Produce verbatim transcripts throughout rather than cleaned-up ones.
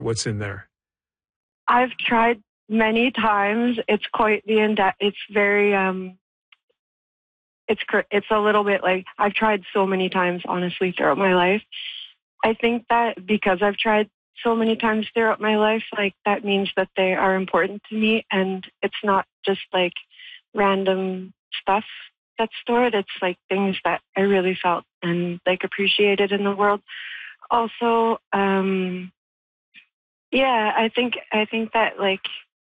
What's in there? I've tried many times. It's quite the in It's very, um, it's it's a little bit like I've tried so many times, honestly, throughout my life. I think that because I've tried so many times throughout my life, like that means that they are important to me, and it's not just like random stuff that's stored. It's like things that I really felt and like appreciated in the world. Also, um, yeah, I think I think that like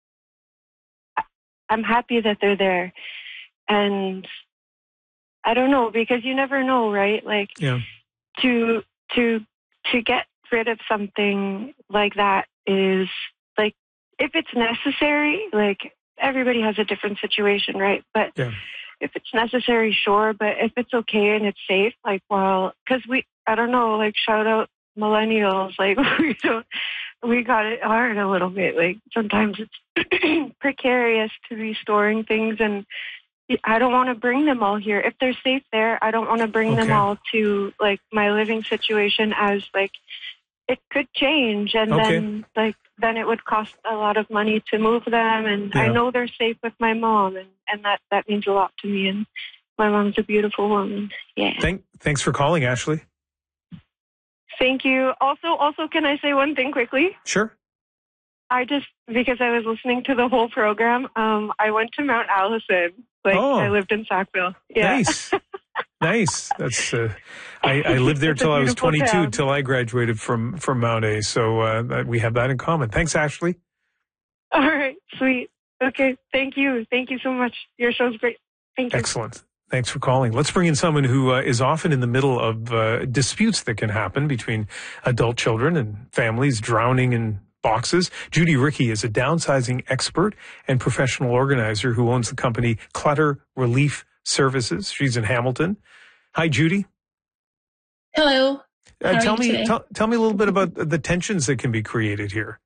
I'm happy that they're there, and I don't know, because you never know, right? Like yeah. to to to get rid of something like that is like, if it's necessary, like everybody has a different situation, right? But yeah. if it's necessary, sure. But if it's okay and it's safe, like, well, because we, I don't know, like shout out millennials, like we don't, we got it hard a little bit. Like sometimes it's precarious to be storing things, and I don't want to bring them all here. If they're safe there, I don't want to bring okay. them all to like my living situation, as like it could change, and okay. then like then it would cost a lot of money to move them. And yeah. I know they're safe with my mom, and, and that, that means a lot to me. And my mom's a beautiful woman. Yeah. Thank, thanks for calling, Ashley. Thank you. Also, also, can I say one thing quickly? Sure. I just, because I was listening to the whole program, um, I went to Mount Allison. Like, oh. I lived in Sackville. Yeah. Nice. Nice. That's, uh, I, I lived there till I was twenty-two, town. till I graduated from, from Mount A. So, uh, we have that in common. Thanks, Ashley. All right. Sweet. Okay. Thank you. Thank you so much. Your show's great. Thank you. Excellent. Thanks for calling. Let's bring in someone who uh, is often in the middle of uh, disputes that can happen between adult children and families drowning in boxes. Judy Rickey is a downsizing expert and professional organizer who owns the company Clutter Relief Services. She's in Hamilton. Hi, Judy. Hello. Uh, How tell are you me, today? tell, tell me a little bit about the tensions that can be created here.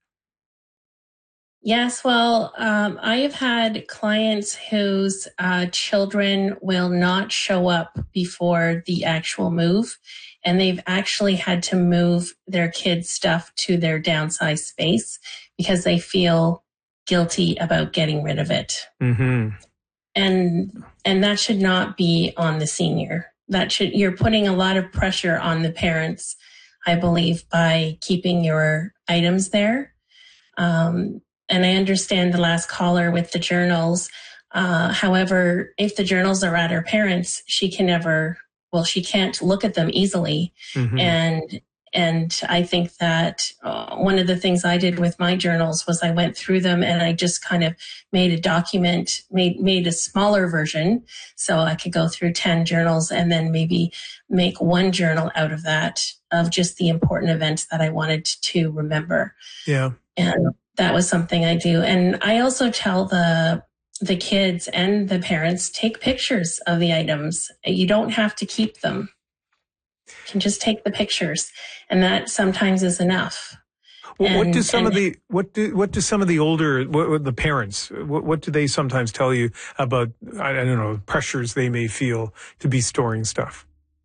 Yes, well, um, I have had clients whose uh, children will not show up before the actual move, and they've actually had to move their kids' stuff to their downsized space because they feel guilty about getting rid of it. Mm-hmm. And and that should not be on the senior. That should you're putting a lot of pressure on the parents, I believe, by keeping your items there. Um, And I understand the last caller with the journals. Uh, however, if the journals are at her parents', she can never, well, she can't look at them easily. Mm-hmm. And and I think that uh, one of the things I did with my journals was I went through them and I just kind of made a document, made made a smaller version so I could go through ten journals and then maybe make one journal out of that, of just the important events that I wanted to remember. Yeah. And that was something I do. And I also tell the the kids and the parents, take pictures of the items. You don't have to keep them. You can just take the pictures. And that sometimes is enough. Well, and, what do some and, of the what do what do some of the older what, what the parents what, what do they sometimes tell you about, I don't know, pressures they may feel to be storing stuff?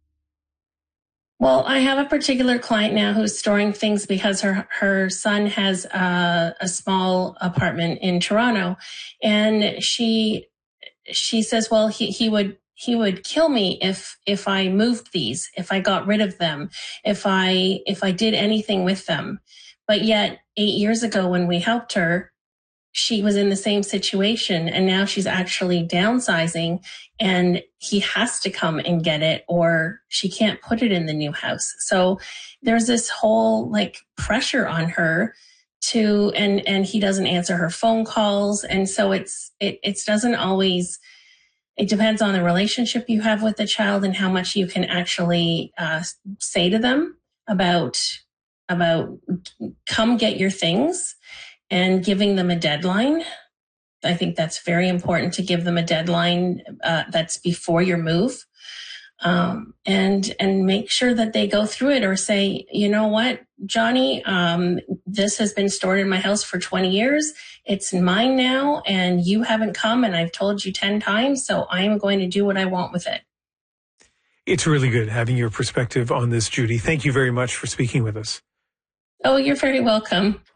Well, I have a particular client now who's storing things because her her son has a, a small apartment in Toronto, and she she says, well, he he would he would kill me if if I moved these, if I got rid of them, if I if I did anything with them. But yet, eight years ago when we helped her, she was in the same situation, and now she's actually downsizing, and he has to come and get it, or she can't put it in the new house. So there's this whole like pressure on her to, and, and he doesn't answer her phone calls. And so it's, it, it doesn't always, it depends on the relationship you have with the child and how much you can actually uh, say to them about, about come get your things. And giving them a deadline. I think that's very important, to give them a deadline uh, that's before your move, um, and and make sure that they go through it, or say, you know what, Johnny, um, this has been stored in my house for twenty years. It's mine now, and you haven't come, and I've told you ten times, so I'm going to do what I want with it. It's really good having your perspective on this, Judy. Thank you very much for speaking with us. Oh, you're very welcome.